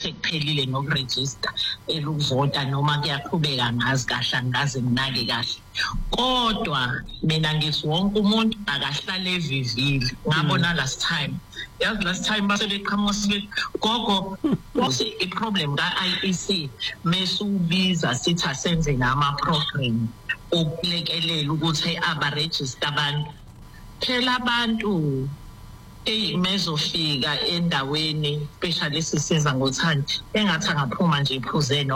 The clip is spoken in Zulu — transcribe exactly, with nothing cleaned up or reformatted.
sekuphelile nokuregister eluvota noma kuyaqhubeka ngazi kahle angazi nginake kahle kodwa mina ngithi wonke umuntu akahlale evivile ngabona last time yazi last time basebeqhamuka sibe gogo what's the problem ka I E C mesubiza sithi asenze nama program ukulekelela ukuthi abaregister abantu phela abantu eh mezofika endaweni especially sisiza ngothandi engathi angaphuma nje iphuzeni